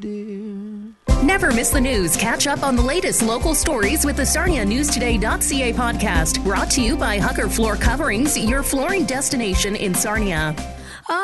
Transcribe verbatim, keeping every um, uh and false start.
Never miss the news. Catch up on the latest local stories with the Sarnia News Today dot C A podcast. Brought to you by Hucker Floor Coverings, your flooring destination in Sarnia.